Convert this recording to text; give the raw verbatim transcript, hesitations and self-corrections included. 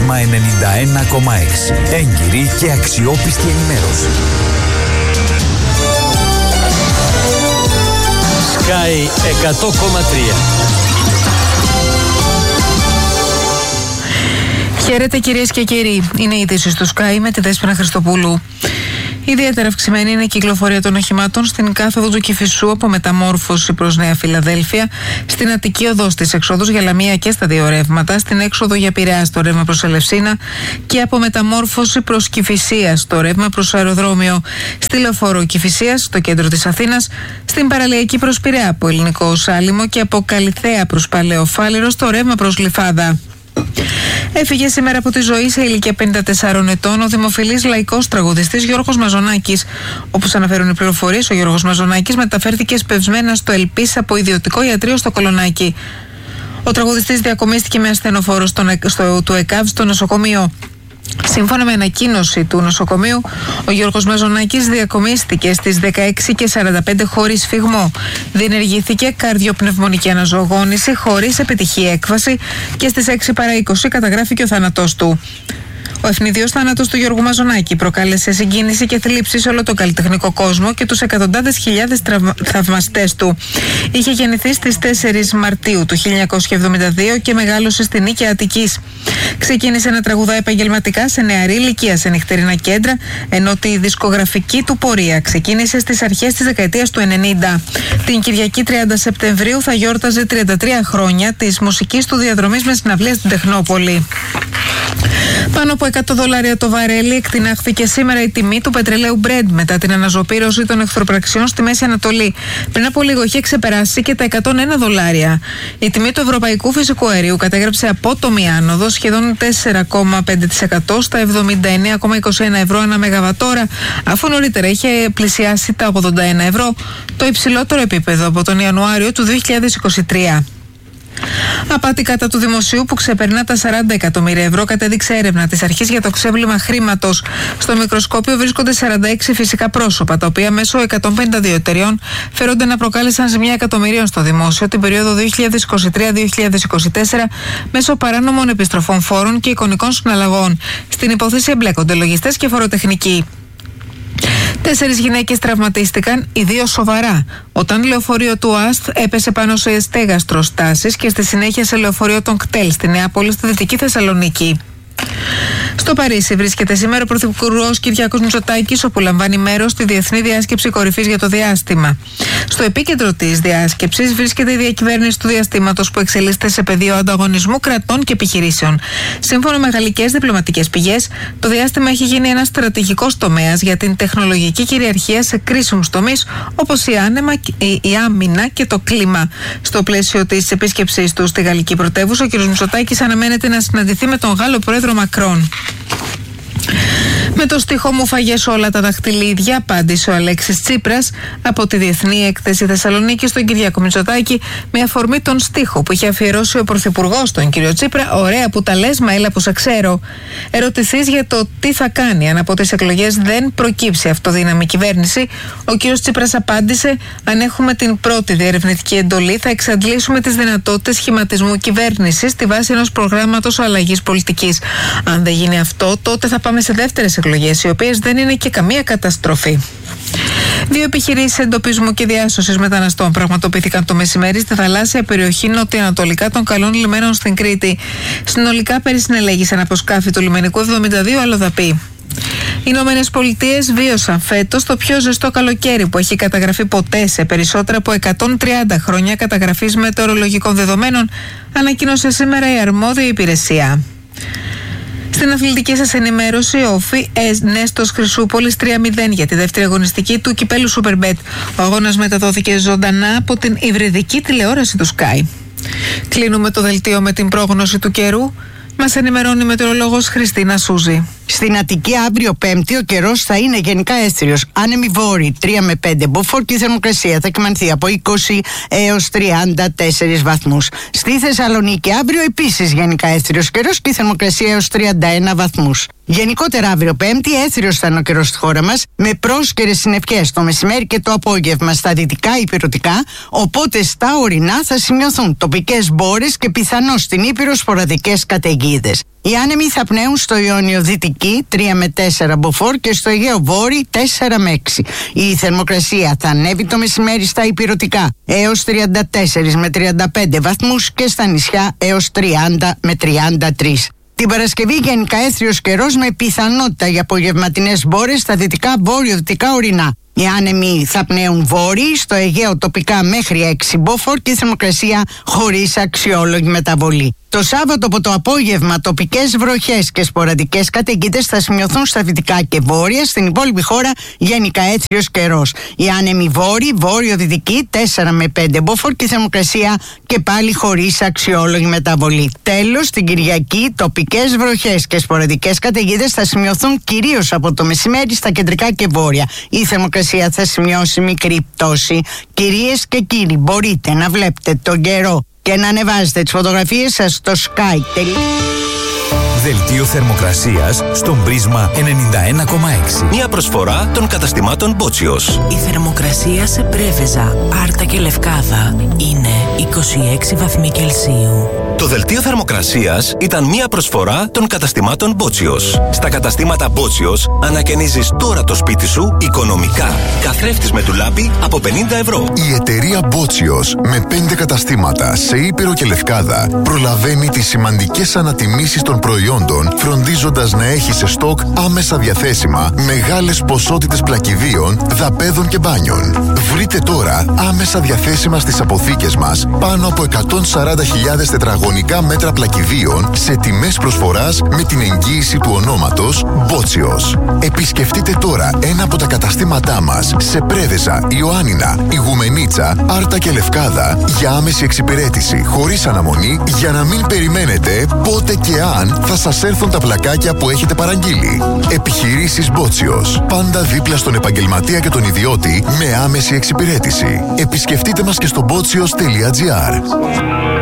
Διάστημα ενενήντα ένα κόμμα έξι. Έγκυρη και αξιόπιστη ενημέρωση. Sky εκατό κόμμα τρία. Χαίρετε κυρίες και κύριοι. Είναι η είδηση στο Sky με τη Δέσποινα Χριστοπούλου. Ιδιαίτερα αυξημένη είναι η κυκλοφορία των οχημάτων στην κάθοδο του Κηφισού από Μεταμόρφωση προς Νέα Φιλαδέλφια, στην Αττική Οδό στις εξόδους για Λαμία και στα δύο ρεύματα, στην έξοδο για Πειραιά στο ρεύμα προς Ελευσίνα και από Μεταμόρφωση προς Κηφισία στο ρεύμα προς αεροδρόμιο, στη Λεωφόρο Κηφισίας στο κέντρο της Αθήνας, στην παραλιακή προς Πειραιά από Ελληνικό Σάλιμο και από Καλιθέα προς Παλαιό Φάληρο στο ρεύμα προς Γλυφάδα. Έφυγε σήμερα από τη ζωή σε ηλικία πενήντα τεσσάρων ετών ο δημοφιλής λαϊκός τραγουδιστής Γιώργος Μαζονάκης. Όπως αναφέρουν οι πληροφορίες, ο Γιώργος Μαζονάκης μεταφέρθηκε σπευσμένα στο Ελπίς από ιδιωτικό ιατρείο στο Κολονάκι. Ο τραγουδιστής διακομίστηκε με ασθενοφόρο στο, του ΕΚΑΒ στο νοσοκομείο. Σύμφωνα με ανακοίνωση του νοσοκομείου, ο Γιώργος Μαζονάκης διακομίστηκε στις δεκαέξι και σαράντα πέντε χωρίς φυγμό. Διενεργήθηκε καρδιοπνευμονική αναζωογόνηση χωρίς επιτυχή έκβαση και στις έξι παρά είκοσι καταγράφηκε ο θάνατός του. Ο ευνηδιός θάνατος του Γιώργου Μαζονάκη προκάλεσε συγκίνηση και θλίψη σε όλο τον καλλιτεχνικό κόσμο και τους εκατοντάδες χιλιάδες τραυμα... θαυμαστές του. Είχε γεννηθεί στις τέσσερις Μαρτίου του χίλια εννιακόσια εβδομήντα δύο και μεγάλωσε στην Νίκη Αττικής. Ξεκίνησε να τραγουδά επαγγελματικά σε νεαρή ηλικία σε νυχτερινά κέντρα, ενώ τη δισκογραφική του πορεία ξεκίνησε στις αρχές της δεκαετίας του ενενήντα. Την Κυριακή τριάντα Σεπτεμβρίου θα γιόρταζε τριάντα τρία χρόνια της μουσικής του διαδρομής με συναυλία στην Τεχνόπολη. Πάνω από εκατό δολάρια το βαρέλι εκτινάχθηκε σήμερα η τιμή του πετρελαίου Brent μετά την αναζωπήρωση των εχθροπραξιών στη Μέση Ανατολή. Πριν από λίγο είχε ξεπεράσει και τα εκατόν ένα δολάρια. Η τιμή του ευρωπαϊκού φυσικού αερίου κατέγραψε απότομη άνοδο σχεδόν τέσσερα κόμμα πέντε τοις εκατό στα εβδομήντα εννέα κόμμα είκοσι ένα ευρώ ανά μεγαβατόρα, αφού νωρίτερα είχε πλησιάσει τα ογδόντα ένα ευρώ, το υψηλότερο επίπεδο από τον Ιανουάριο του δύο χιλιάδες είκοσι τρία. Απάτη κατά του δημοσίου που ξεπερνά τα σαράντα εκατομμύρια ευρώ κατέδειξε έρευνα της Αρχής για το ξέπλυμα χρήματος. Στο μικροσκόπιο βρίσκονται σαράντα έξι φυσικά πρόσωπα, τα οποία μέσω εκατόν πενήντα δύο εταιριών φέρονται να προκάλεσαν ζημιά εκατομμυρίων στο δημόσιο την περίοδο δύο χιλιάδες είκοσι τρία με δύο χιλιάδες είκοσι τέσσερα μέσω παράνομων επιστροφών φόρων και εικονικών συναλλαγών. Στην υπόθεση εμπλέκονται λογιστές και φοροτεχνικοί. Τέσσερις γυναίκες τραυματίστηκαν, οι δύο σοβαρά, όταν λεωφορείο του ΑΣΤ έπεσε πάνω σε στέγαστρο στάσης και στη συνέχεια σε λεωφορείο των ΚΤΕΛ στη Νεάπολη, στη Δυτική Θεσσαλονίκη. Στο Παρίσι βρίσκεται σήμερα ο Πρωθυπουργός Κυριάκος Μητσοτάκης, όπου λαμβάνει μέρος στη Διεθνή Διάσκεψη Κορυφής για το Διάστημα. Στο επίκεντρο της διάσκεψης βρίσκεται η διακυβέρνηση του διαστήματος, που εξελίσσεται σε πεδίο ανταγωνισμού κρατών και επιχειρήσεων. Σύμφωνα με γαλλικές διπλωματικές πηγές, το διάστημα έχει γίνει ένας στρατηγικός τομέας για την τεχνολογική κυριαρχία σε κρίσιμους τομείς όπως η, άνεμα, η, η άμυνα και το κλίμα. Στο πλαίσιο της επίσκεψής του στη γαλλική πρωτεύουσα, ο κ. Μητσοτάκης αναμένεται να συναντηθεί με τον Γάλλο πρόεδρο Μακρόν. Με το στίχο «Μου φαγες όλα τα δαχτυλίδια», απάντησε ο Αλέξης Τσίπρας από τη Διεθνή Έκθεση Θεσσαλονίκη στον Κυριάκο Μητσοτάκη, με αφορμή τον στίχο που είχε αφιερώσει ο Πρωθυπουργός τον κύριο Τσίπρα. «Ωραία που τα λες, μα έλα που σε ξέρω». Ερωτηθείς για το τι θα κάνει αν από τις εκλογές δεν προκύψει αυτοδύναμη κυβέρνηση, ο κύριος Τσίπρας απάντησε: «Αν έχουμε την πρώτη διερευνητική εντολή, θα εξαντλήσουμε τις δυνατότητες σχηματισμού κυβέρνησης στη βάση ενός προγράμματος αλλαγής πολιτικής. Αν δεν γίνει αυτό, τότε θα πάμε σε δεύτερες εκλογές, οι οποίες δεν είναι και καμία καταστροφή». Δύο επιχειρήσεις εντοπισμού και διάσωσης μεταναστών πραγματοποιήθηκαν το μεσημέρι στη θαλάσσια περιοχή νοτιοανατολικά των Καλών Λιμένων στην Κρήτη. Συνολικά περισυνελέγησαν από σκάφη του λιμενικού εβδομήντα δύο αλλοδαποί. Οι Ηνωμένες Πολιτείες βίωσαν φέτος το πιο ζεστό καλοκαίρι που έχει καταγραφεί ποτέ σε περισσότερα από εκατόν τριάντα χρόνια καταγραφής μετεωρολογικών δεδομένων, ανακοίνωσε σήμερα η αρμόδια υπηρεσία. Στην αθλητική σας ενημέρωση, ο Όφι Νέστος Χρυσούπολης τρία μηδέν για τη δεύτερη αγωνιστική του κυπέλου Superbet. Ο αγώνας μεταδόθηκε ζωντανά από την υβριδική τηλεόραση του Sky. Κλείνουμε το δελτίο με την πρόγνωση του καιρού. Μας ενημερώνει η μετεωρολόγος Χριστίνα Σούζη. Στην Αττική αύριο Πέμπτη ο καιρός θα είναι γενικά αίσθηρος. Άνεμοι βόρειοι τρία με πέντε μποφόρ και η θερμοκρασία θα κυμανθεί από είκοσι έως τριάντα τέσσερις βαθμούς. Στη Θεσσαλονίκη αύριο επίσης γενικά αίσθηρος καιρός και η θερμοκρασία έως τριάντα ένα βαθμούς. Γενικότερα, αύριο Πέμπτη, έθριος θα είναι ο καιρός στη χώρα μας, με πρόσκαιρες συννεφιές το μεσημέρι και το απόγευμα στα δυτικά υπηρετικά, οπότε στα ορεινά θα σημειωθούν τοπικές μπόρες και πιθανώς στην Ήπειρο σποραδικές καταιγίδες. Οι άνεμοι θα πνέουν στο Ιόνιο Δυτική τρία με τέσσερα μποφόρ και στο Αιγαίο Βόρειο τέσσερα με έξι. Η θερμοκρασία θα ανέβει το μεσημέρι στα υπηρετικά έως τριάντα τέσσερα με τριάντα πέντε βαθμούς και στα νησιά έως τριάντα με τριάντα τρία. Την Παρασκευή γενικά έθριος καιρός με πιθανότητα για απογευματινές μπόρες στα δυτικά βόρειο-δυτικά ορεινά. Οι άνεμοι θα πνέουν βόρειοι, στο Αιγαίο τοπικά μέχρι έξι μποφόρ και η θερμοκρασία χωρίς αξιόλογη μεταβολή. Το Σάββατο από το απόγευμα τοπικές βροχές και σποραδικές καταιγίδες θα σημειωθούν στα δυτικά και βόρεια, στην υπόλοιπη χώρα γενικά έθριος καιρός. Οι άνεμοι βόρειοι, βόρειο-δυτικοί τέσσερα με πέντε μποφόρ και η θερμοκρασία και πάλι χωρίς αξιόλογη μεταβολή. Τέλος, την Κυριακή τοπικές βροχές και σποραδικές καταιγίδες θα σημειωθούν κυρίως από το μεσημέρι στα κεντρικά και βόρεια. Η θερμοκρασία θα σημειώσει μικρή πτώση. Κυρίες και κύριοι, μπορείτε να βλέπετε τον καιρό και να ανεβάζετε τις φωτογραφίες σας στο Sky. Δελτίο θερμοκρασίας στον Πρίσμα ενενήντα ένα κόμμα έξι. Μια προσφορά των καταστημάτων Μπότσιος. Η θερμοκρασία σε Πρέβεζα, Άρτα και Λευκάδα είναι είκοσι έξι βαθμοί Κελσίου. Το δελτίο θερμοκρασίας ήταν μια προσφορά των καταστημάτων Μπότσιος. Στα καταστήματα Μπότσιος ανακαινίζεις τώρα το σπίτι σου οικονομικά. Καθρέφτης με ντουλάπι από πενήντα ευρώ. Η εταιρεία Μπότσιος με πέντε καταστήματα σε Ήπειρο και Λευκάδα προλαβαίνει τις σημαντικές ανατιμήσεις των προϊόντων, φροντίζοντας να έχει σε στόκ άμεσα διαθέσιμα μεγάλες ποσότητες πλακιδίων, δαπέδων και μπάνιων. Βρείτε τώρα άμεσα διαθέσιμα στις αποθήκες μας πάνω από εκατόν σαράντα χιλιάδες τετραγωνικά μέτρα πλακιδίων σε τιμές προσφοράς με την εγγύηση του ονόματος Μπότσιος. Επισκεφτείτε τώρα ένα από τα καταστήματά μας σε Πρέβεζα, Ιωάννινα, Ιγουμενίτσα, Άρτα και Λευκάδα για άμεση εξυπηρέτηση χωρίς αναμονή, για να μην περιμένετε πότε και αν θα σας έρθουν τα πλακάκια που έχετε παραγγείλει. Επιχειρήσεις Μπότσιος. Πάντα δίπλα στον επαγγελματία και τον ιδιώτη με άμεση εξυπηρέτηση. Επισκεφτείτε μας και στο μπότσιος τελεία τζι άρ.